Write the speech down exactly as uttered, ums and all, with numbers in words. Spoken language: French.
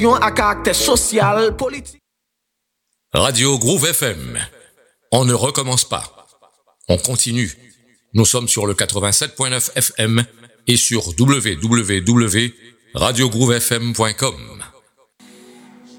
à caractère social, politique. Radio Groove F M. On ne recommence pas. On continue. Nous sommes sur le quatre-vingt-sept point neuf F M et sur w w w point radio groove f m point com.